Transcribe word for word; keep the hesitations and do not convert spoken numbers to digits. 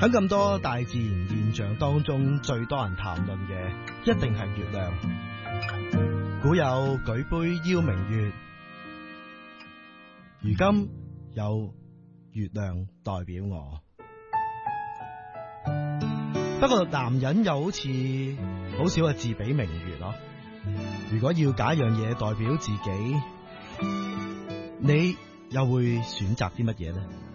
喺咁多大自然現象當中，最多人談論嘅一定係月亮。古有舉杯邀明月，如今有月亮代表我。不過男人又好似好少係自比明月咯。如果要揀一樣嘢代表自己，你又會選擇啲乜嘢呢？